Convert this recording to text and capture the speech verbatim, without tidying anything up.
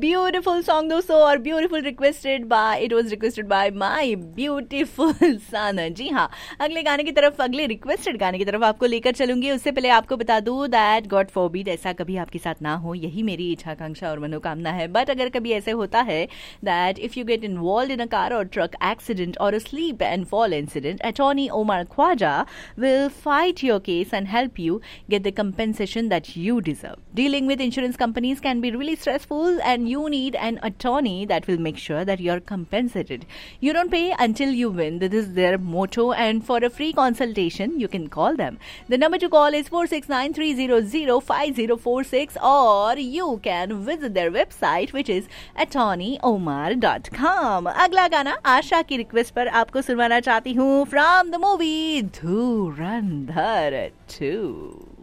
Beautiful song दोस्तों, और beautiful requested bye it was requested bye my beautiful सन। जी हाँ, अगले गाने की तरफ, अगले रिक्वेस्टेड गाने की तरफ आपको लेकर चलूंगी। उससे पहले आपको बता दूं दैट गॉड फॉरबिड ऐसा कभी आपके साथ ना हो, यही मेरी इच्छा आकांक्षा और मनोकामना है। बट अगर कभी ऐसे होता है that if you get involve in a car और ट्रक एक्सीडेंट और a sleep and fall incident, attorney Omar Khwaja will fight your case and help you get the compensation that you deserve. Dealing with insurance companies can be really stressful and you need an attorney that will make sure that you're compensated. You don't pay until you win. This is their motto, and for a free consultation, you can call them. The number to call is four six nine three zero zero five zero four six, or you can visit their website which is attorney omar dot com. अगला गाना आशा की request पर आपको सुनवाना चाहती हूँ from the movie Dhurandhar to.